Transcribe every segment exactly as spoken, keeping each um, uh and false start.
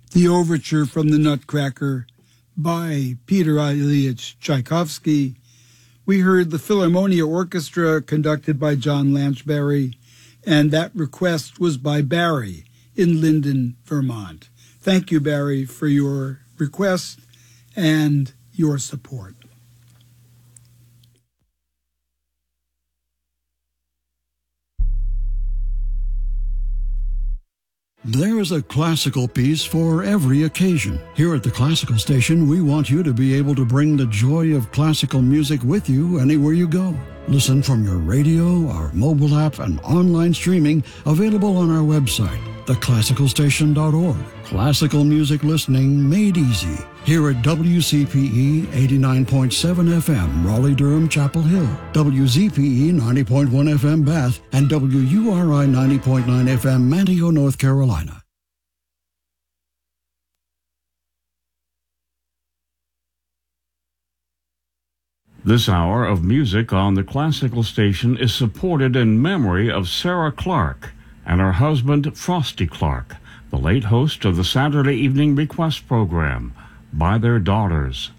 the overture from the Nutcracker by Peter Ilyich Tchaikovsky. We heard the Philharmonia Orchestra conducted by John Lanchberry, and that request was by Barry in Linden, Vermont. Thank you, Barry, for your request and your support. There is a classical piece for every occasion. Here at the Classical Station, we want you to be able to bring the joy of classical music with you anywhere you go. Listen from your radio, our mobile app, and online streaming available on our website, the classical station dot org. Classical music listening made easy. Here at W C P E eighty-nine point seven F M, Raleigh-Durham, Chapel Hill, W Z P E ninety point one F M, Bath, and W U R I ninety point nine F M, Manteo, North Carolina. This hour of music on the Classical Station is supported in memory of Sarah Clark and her husband, Frosty Clark, the late host of the Saturday Evening Request program, by their daughters.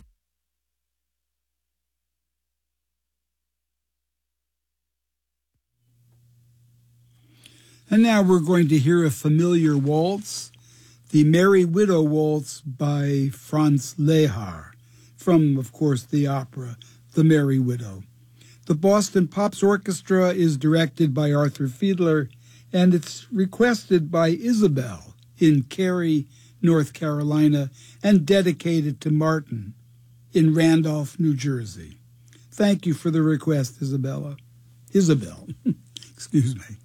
And now we're going to hear a familiar waltz, the Merry Widow Waltz by Franz Lehár, from, of course, the opera, The Merry Widow. The Boston Pops Orchestra is directed by Arthur Fiedler, and it's requested by Isabel in Cary, North Carolina, and dedicated to Martin in Randolph, New Jersey. Thank you for the request, Isabella. Isabel. Excuse me.